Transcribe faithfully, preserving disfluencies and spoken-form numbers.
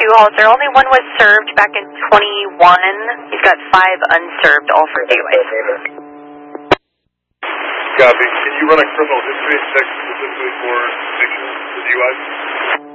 two Hollister. Only one was served back in twenty-one. He's got five unserved, all for D U Is. Copy. Can you run a criminal history check specifically for convictions for D U Is?